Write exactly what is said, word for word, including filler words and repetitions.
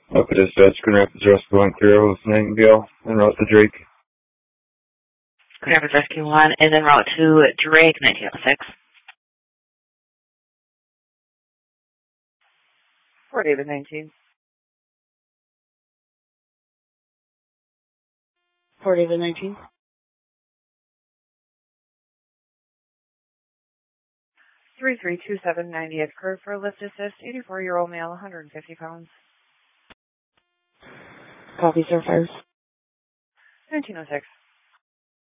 Up at dispatch, Grand Rapids Rescue one, clear with Nightingale, en route to Drake. Grand Rapids Rescue one is en route to Drake, nineteen oh six. Fort David nineteen. Fort David nineteen. three three two seven ninetieth curve for lift assist, eighty-four-year-old male, one hundred fifty pounds. Copy, sir, fires. nineteen oh six.